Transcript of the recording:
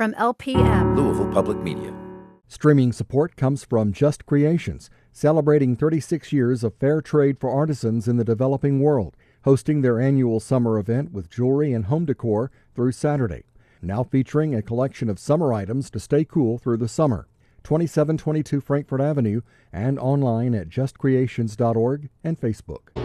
from LPM. Louisville Public Media. Streaming support comes from Just Creations, celebrating 36 years of fair trade for artisans in the developing world, hosting their annual summer event with jewelry and home decor through Saturday. Now featuring a collection of summer items to stay cool through the summer. 2722 Frankfort Avenue and online at justcreations.org and Facebook.